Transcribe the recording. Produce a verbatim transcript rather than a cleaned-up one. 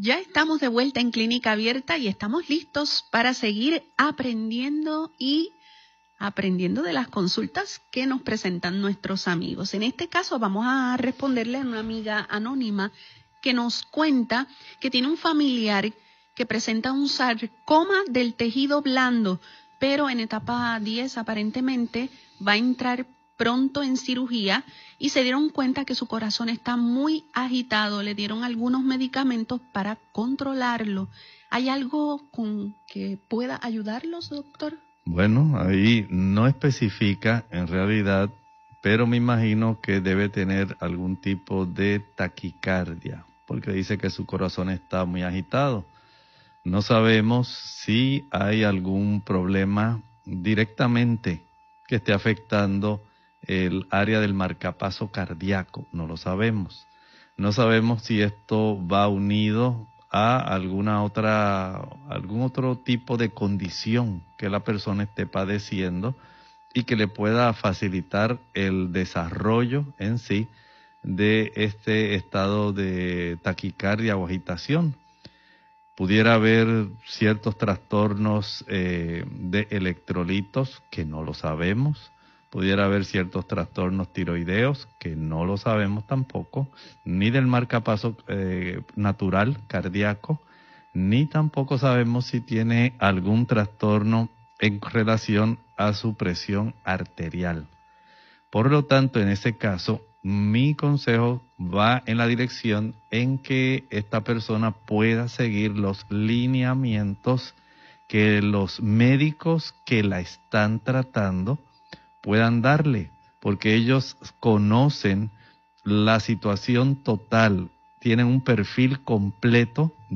Ya estamos de vuelta en Clínica Abierta y estamos listos para seguir aprendiendo y aprendiendo de las consultas que nos presentan nuestros amigos. En este caso vamos a responderle a una amiga anónima que nos cuenta que tiene un familiar que presenta un sarcoma del tejido blando, pero en etapa diez aparentemente va a entrar pronto en cirugía y se dieron cuenta que su corazón está muy agitado. Le dieron algunos medicamentos para controlarlo. ¿Hay algo con que pueda ayudarlos, doctor? Bueno, ahí no especifica en realidad, pero me imagino que debe tener algún tipo de taquicardia, porque dice que su corazón está muy agitado. No sabemos si hay algún problema directamente que esté afectando el área del marcapaso cardíaco, no lo sabemos. No sabemos si esto va unido a alguna otra, algún otro tipo de condición que la persona esté padeciendo y que le pueda facilitar el desarrollo en sí de este estado de taquicardia o agitación. Pudiera haber ciertos trastornos eh, de electrolitos que no lo sabemos. Pudiera haber ciertos trastornos tiroideos que no lo sabemos tampoco, ni del marcapaso eh, natural cardíaco, ni tampoco sabemos si tiene algún trastorno en relación a su presión arterial. Por lo tanto, en ese caso, mi consejo va en la dirección en que esta persona pueda seguir los lineamientos que los médicos que la están tratando puedan darle, porque ellos conocen la situación total, tienen un perfil completo